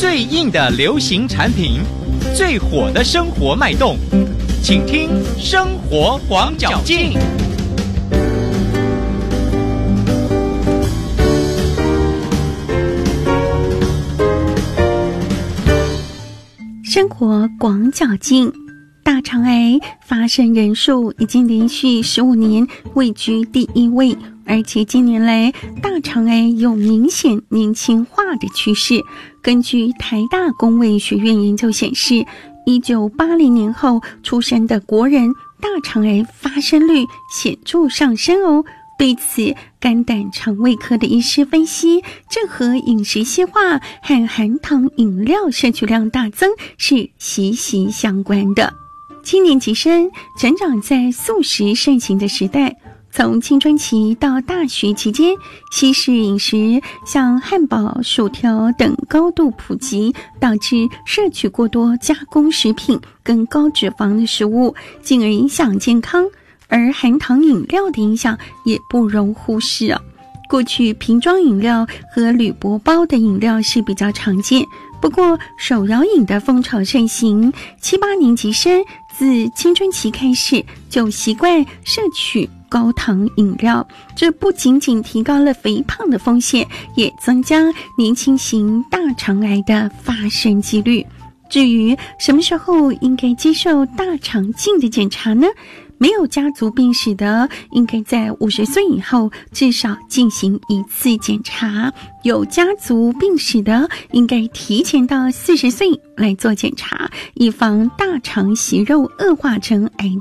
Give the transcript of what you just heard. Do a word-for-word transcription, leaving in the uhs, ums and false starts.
最硬的流行产品，最火的生活脉动，请听生活广角镜。 生活广角镜，大肠癌发生人数已经连续十五年位居第一位，而且近年来大肠癌有明显年轻化的趋势。根据台大公卫学院研究显示，一九八零年后出生的国人大肠癌发生率显著上升哦。对此，肝胆肠胃科的医师分析，这和饮食西化和含糖饮料摄取量大增是息息相关的。七年级生成长在素食盛行的时代，从青春期到大学期间，西式饮食像汉堡、薯条等高度普及，导致摄取过多加工食品跟高脂肪的食物，进而影响健康。而含糖饮料的影响也不容忽视啊。过去瓶装饮料和铝箔包的饮料是比较常见，不过手摇饮的风潮盛行，七八年级生自青春期开始就习惯摄取高糖饮料，这不仅仅提高了肥胖的风险，也增加年轻型大肠癌的发生几率。至于什么时候应该接受大肠镜的检查呢？没有家族病史的，应该在五十岁以后至少进行一次检查；有家族病史的，应该提前到四十岁来做检查，以防大肠息肉恶化成癌